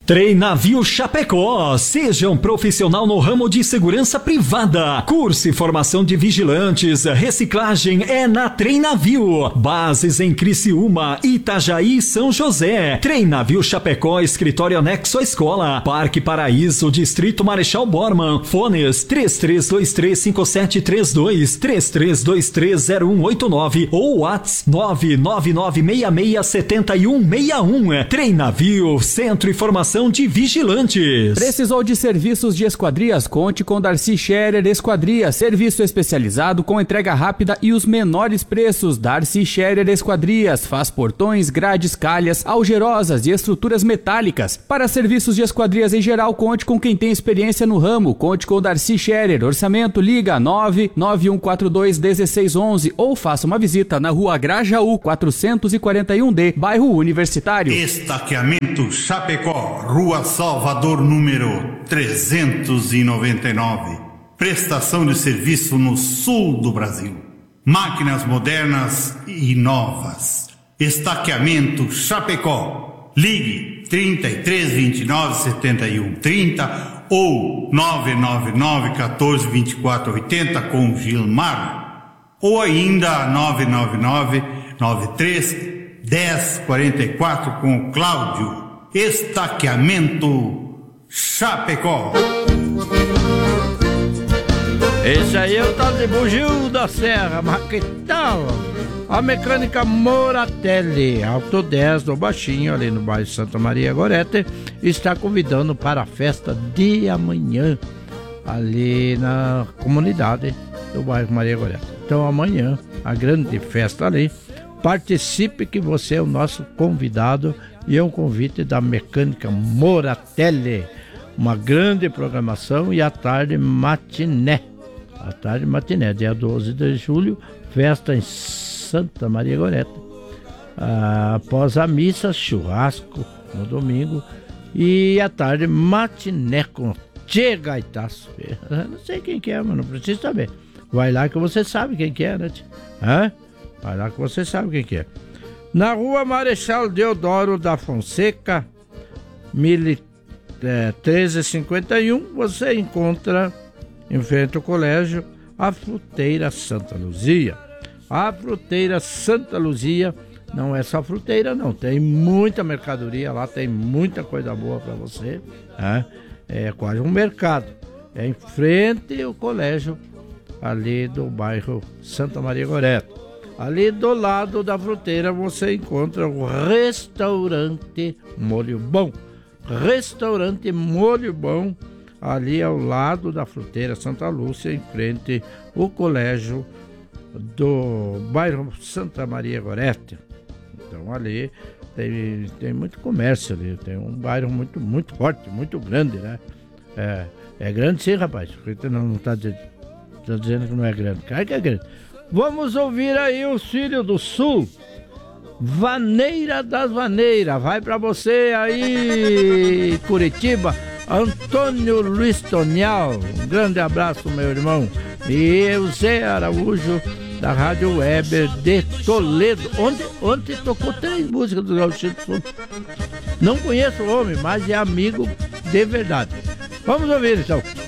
Treinavio Chapecó, seja um profissional no ramo de segurança privada. Curso e formação de vigilantes, reciclagem é na Treinavio. Bases em Criciúma, Itajaí e São José. Treinavio Chapecó, escritório anexo à escola. Parque Paraíso, Distrito Marechal Bormann. Fones 33235732, 33230189 ou WhatsApp 999667161. Treinavio, Centro e Formação de Vigilantes. Precisou de serviços de esquadrias? Conte com Darcy Scherer Esquadrias, serviço especializado com entrega rápida e os menores preços. Darcy Scherer Esquadrias faz portões, grades, calhas, algerosas e estruturas metálicas. Para serviços de esquadrias em geral, conte com quem tem experiência no ramo. Conte com Darcy Scherer. Orçamento, liga 991421611 ou faça uma visita na Rua Grajaú 441D, bairro Universitário. Estaqueamento Chapecó, Rua Salvador, número 399. Prestação de serviço no sul do Brasil. Máquinas modernas e novas. Estaqueamento Chapecó. Ligue 33297130 ou 999142480 com Gilmar. Ou ainda 999-93-1044 com o Cláudio. Estaqueamento Chapecó. Esse aí é o tal de Bugio da Serra, mas que tal? A Mecânica Moratelli, Alto 10 do Baixinho, ali no bairro Santa Maria Gorete, está convidando para a festa de amanhã, ali na comunidade do bairro Maria Gorete. Então amanhã, a grande festa ali, participe que você é o nosso convidado. E é um convite da Mecânica Moratelli. Uma grande programação e à tarde matiné. À tarde matiné, dia 12 de julho, festa em Santa Maria Gorete. Após a missa, churrasco no domingo. E à tarde matiné com Tchê Gaitaço. Não sei quem que é, mas não precisa saber. Vai lá que você sabe quem que é, né? Vai lá que você sabe quem que é. Na Rua Marechal Deodoro da Fonseca, 1351, você encontra, em frente ao colégio, a Fruteira Santa Luzia. A Fruteira Santa Luzia não é só fruteira, não. Tem muita mercadoria lá, tem muita coisa boa para você. É quase um mercado. É em frente ao colégio, ali do bairro Santa Maria Gorete. Ali do lado da fruteira você encontra o Restaurante Molho Bom. Restaurante Molho Bom, ali ao lado da fruteira Santa Lúcia, em frente ao colégio do bairro Santa Maria Gorete. Então ali tem muito comércio ali, tem um bairro muito forte, muito grande, né? É grande sim, rapaz. Não está dizendo que não é grande. Claro que é grande. Vamos ouvir aí os Filhos do Sul. Vaneira das Vaneiras. Vai pra você aí, Curitiba. Antônio Luiz Tonial. Um grande abraço, meu irmão. E o Zé Araújo, da Rádio Weber de Toledo. Ontem tocou 3 músicas do Gauchito do Sul. Não conheço o homem, mas é amigo de verdade. Vamos ouvir então.